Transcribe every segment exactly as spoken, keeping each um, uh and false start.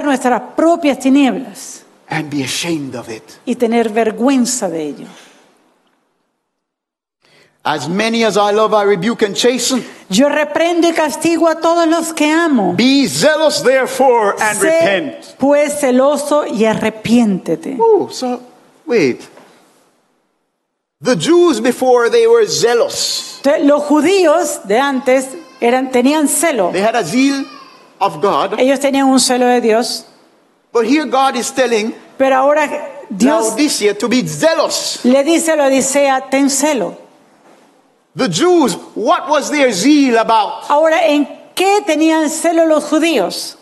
ver nuestras propias tinieblas and be ashamed of it. y tener vergüenza de ello. As many as I love, I rebuke and chasten. Yo reprendo y castigo a todos los que amo. Be zealous, therefore, and Sé repent. pues celoso y arrepiéntete. Oh, so wait. The Jews before, they were zealous. Entonces, los judíos de antes eran, tenían celo. They had a zeal of God. Ellos tenían un celo de Dios. But here God is telling Pero ahora Dios Laodicea to be zealous. le dice a la Odisea, ten celo. The Jews, what was their zeal about? Ahora, ¿en qué tenían celo los judíos?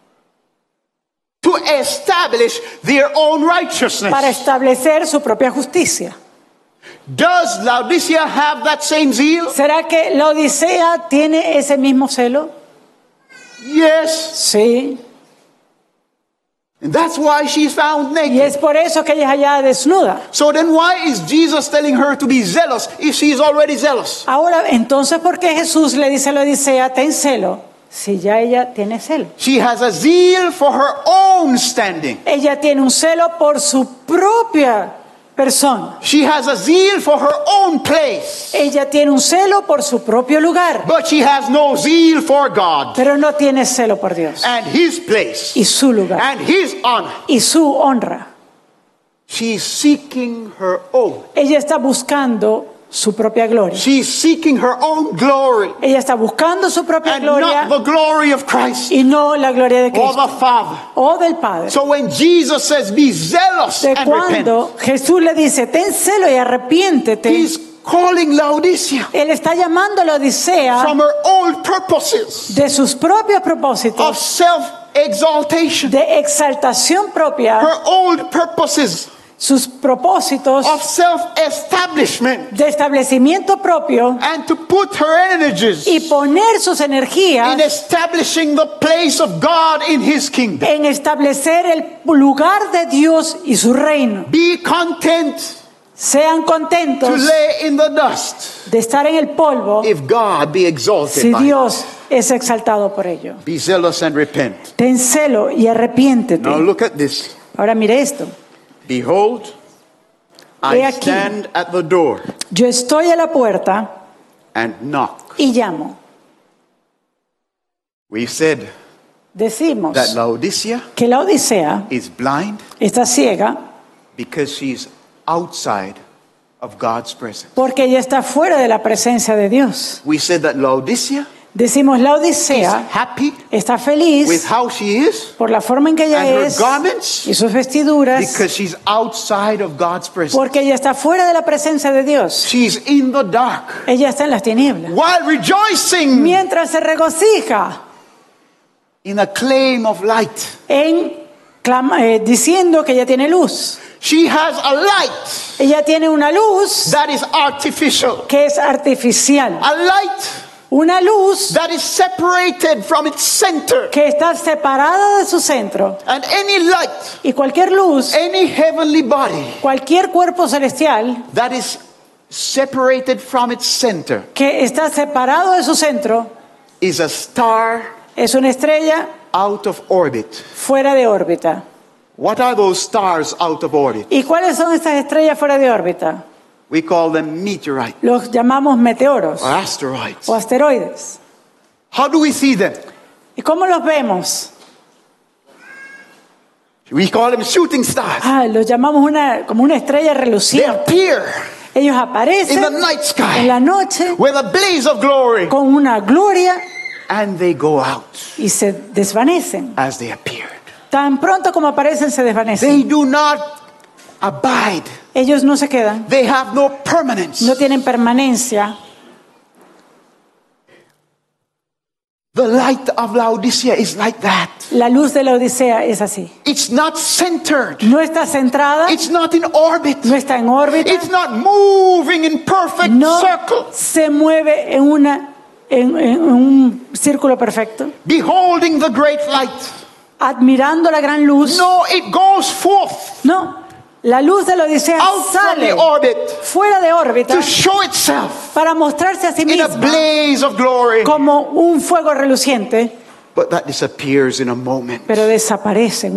To establish their own righteousness. Para establecer su propia justicia. Does Laodicea have that same zeal? ¿Será que la Odisea tiene ese mismo celo? Yes. Sí. And that's why she's found naked. Y es por eso que ella es hallada desnuda. So then why is Jesus telling her to be zealous if she is already zealous? Ahora, entonces, ¿por qué Jesús le dice a la Odisea, ten celo? Si ya ella tiene celo. She has a zeal for her own standing. Ella tiene un celo por su propia persona. She has a zeal for her own place. Ella tiene un celo por su propio lugar. But she has no zeal for God Pero no tiene celo por Dios. and His place Y su lugar. and His honor. Y su honra. She's seeking her own. Ella está buscando su propia gloria. She's seeking her own glory Ella está buscando su propia and gloria not the glory of Christ y no la gloria de or Cristo the Father. o del Padre. So when Jesus says be zealous De and repent, cuando Jesús le dice, ten celo y arrepiéntete, He's calling Laodicea Él está llamando a la Odisea from her old purposes de sus propios of propósitos, self-exaltation, de exaltación propia, her old purposes sus propósitos of self-establishment, de establecimiento propio and to put her energies y poner sus energías in establishing the place of God in His kingdom. en establecer el lugar de Dios y su reino. Be content Sean to contentos lay in the dust de estar en el polvo if God be exalted si by it. Dios es exaltado por ello. Be zealous and repent. Ten celo y arrepiéntete. Now look at this. Ahora mire esto. Behold, He I aquí. stand at the door Yo estoy a la puerta and knock. y llamo. We said Decimos that Laodicea que la Odisea is blind está ciega because she's outside of God's presence. porque ella está fuera de la presencia de Dios. We said that Laodicea Decimos la is Odisea happy está feliz with how she is por la forma en que ella and her es garments y sus vestiduras because she's outside of God's presence. porque ella está fuera de la presencia de Dios. She's in the dark Ella está en las tinieblas. while rejoicing Mientras se regocija in a claim of light. en clama- eh, diciendo que ella tiene luz. She has a light Ella tiene una luz that is artificial, que es artificial. a light Una luz that is separated from its center. que está separada de su centro. And any light, Y cualquier luz, any heavenly body cualquier cuerpo celestial that is separated from its center que está separado de su centro is a star es una estrella out of orbit. fuera de órbita. What are those stars out of orbit? ¿Y cuáles son estas estrellas fuera de órbita? We call them meteorites Los llamamos meteoros or asteroids. o asteroides. How do we see them? ¿Y cómo los vemos? We call them shooting stars. Ah, los llamamos una, como una estrella They reluciente. appear Ellos in aparecen the night sky en la noche with a blaze of glory, con una gloria and they go out y se desvanecen. as they appeared. Tan pronto como aparecen, se They desvanecen. do not abide. Ellos no se quedan, They have no permanence. no tienen permanencia. The light of Laodicea is like that. La luz de la Odisea es así. It's not centered. No está centrada, It's not in orbit. no está en órbita, It's not moving in perfect no circle, se mueve en, una, en, en un círculo perfecto, beholding the great light. admirando la gran luz. No, it goes forth No, la luz de la Odisea out from sale the orbit fuera de órbita to show itself para mostrarse a sí in a misma blaze of glory. como un fuego reluciente But that disappears in a moment. pero desaparecen